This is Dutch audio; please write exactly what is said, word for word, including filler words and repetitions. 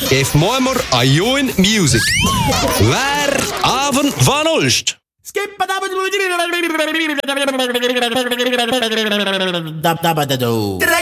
geef mooi maar a join music. Waar avond van Olst. Skip